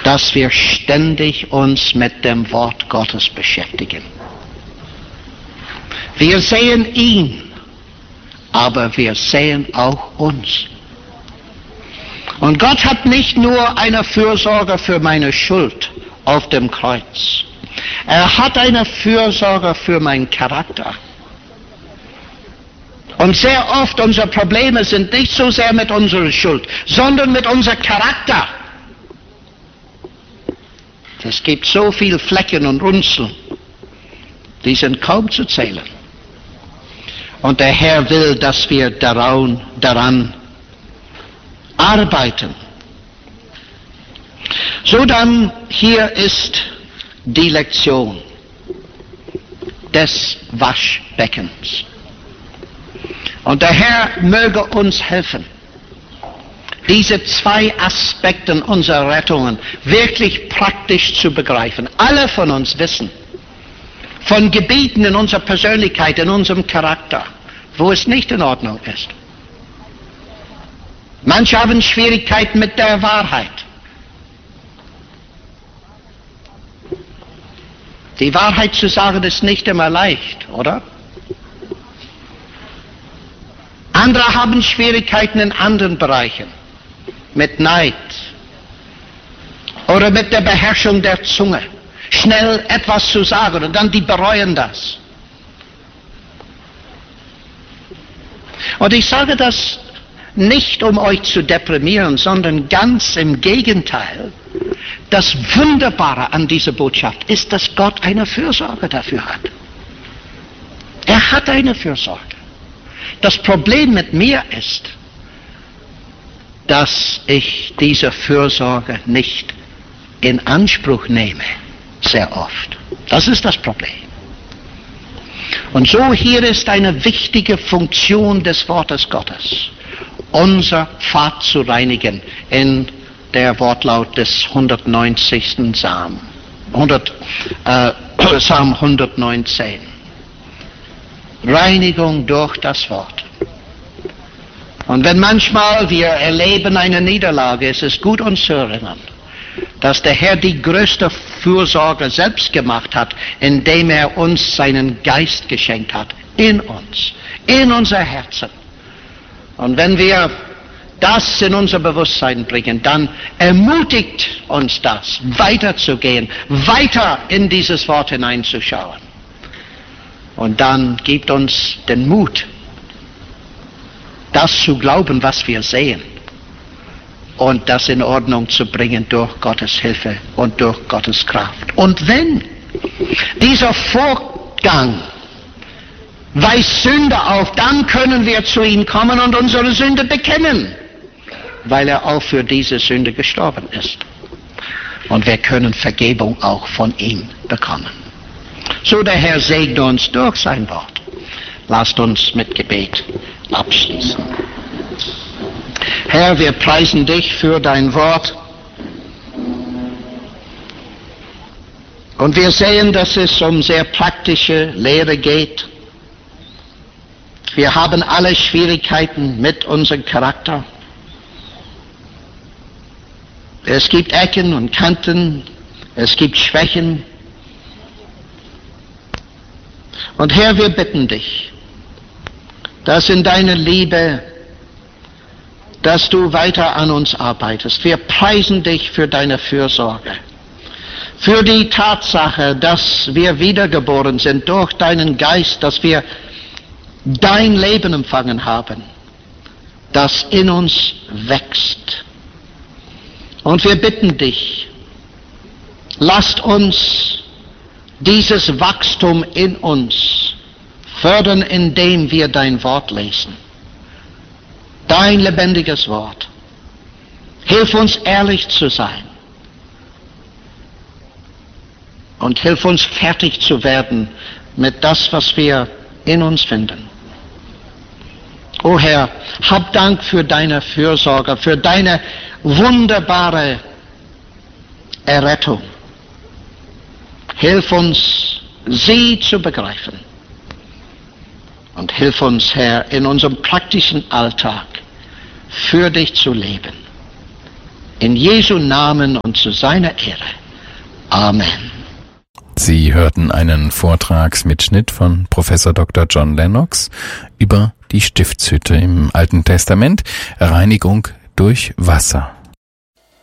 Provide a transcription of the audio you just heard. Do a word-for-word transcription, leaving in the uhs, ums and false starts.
dass wir ständig uns mit dem Wort Gottes beschäftigen. Wir sehen ihn, aber wir sehen auch uns. Und Gott hat nicht nur eine Fürsorge für meine Schuld auf dem Kreuz. Er hat eine Fürsorge für meinen Charakter. Und sehr oft unsere Probleme sind nicht so sehr mit unserer Schuld, sondern mit unserem Charakter. Es gibt so viele Flecken und Runzeln, die sind kaum zu zählen. Und der Herr will, dass wir daran, daran arbeiten. So dann, hier ist die Lektion des Waschbeckens. Und der Herr möge uns helfen, diese zwei Aspekte unserer Rettungen wirklich praktisch zu begreifen. Alle von uns wissen von Gebieten in unserer Persönlichkeit, in unserem Charakter, wo es nicht in Ordnung ist. Manche haben Schwierigkeiten mit der Wahrheit. Die Wahrheit zu sagen ist nicht immer leicht, oder? Andere haben Schwierigkeiten in anderen Bereichen, mit Neid oder mit der Beherrschung der Zunge. Schnell etwas zu sagen und dann die bereuen das. Und ich sage das nicht, um euch zu deprimieren, sondern ganz im Gegenteil. Das Wunderbare an dieser Botschaft ist, dass Gott eine Fürsorge dafür hat. Er hat eine Fürsorge. Das Problem mit mir ist, dass ich diese Fürsorge nicht in Anspruch nehme, sehr oft. Das ist das Problem. Und so hier ist eine wichtige Funktion des Wortes Gottes, unser Pfad zu reinigen, in der Wortlaut des hundertneunzigsten Psalm, hundert, äh, Psalm hundertneunzehn. Reinigung durch das Wort. Und wenn manchmal wir erleben eine Niederlage, ist es gut, uns zu erinnern, dass der Herr die größte Fürsorge selbst gemacht hat, indem er uns seinen Geist geschenkt hat, in uns, in unser Herzen. Und wenn wir das in unser Bewusstsein bringen, dann ermutigt uns das, weiterzugehen, weiter in dieses Wort hineinzuschauen. Und dann gibt uns den Mut, das zu glauben, was wir sehen, und das in Ordnung zu bringen durch Gottes Hilfe und durch Gottes Kraft. Und wenn dieser Vorgang weist Sünde auf, dann können wir zu ihm kommen und unsere Sünde bekennen, weil er auch für diese Sünde gestorben ist. Und wir können Vergebung auch von ihm bekommen. So der Herr segne uns durch sein Wort. Lasst uns mit Gebet abschließen. Herr, wir preisen dich für dein Wort. Und wir sehen, dass es um sehr praktische Lehre geht. Wir haben alle Schwierigkeiten mit unserem Charakter. Es gibt Ecken und Kanten, es gibt Schwächen. Und Herr, wir bitten dich, dass in deiner Liebe, dass du weiter an uns arbeitest. Wir preisen dich für deine Fürsorge, für die Tatsache, dass wir wiedergeboren sind durch deinen Geist, dass wir dein Leben empfangen haben, das in uns wächst. Und wir bitten dich, lasst uns dieses Wachstum in uns fördern, indem wir dein Wort lesen. Dein lebendiges Wort. Hilf uns, ehrlich zu sein. Und hilf uns, fertig zu werden mit das, was wir in uns finden. O Herr, hab Dank für deine Fürsorge, für deine wunderbare Errettung. Hilf uns, sie zu begreifen. Und hilf uns, Herr, in unserem praktischen Alltag für dich zu leben. In Jesu Namen und zu seiner Ehre. Amen. Sie hörten einen Vortragsmitschnitt von Professor Doktor John Lennox über die Stiftshütte im Alten Testament, Reinigung durch Wasser.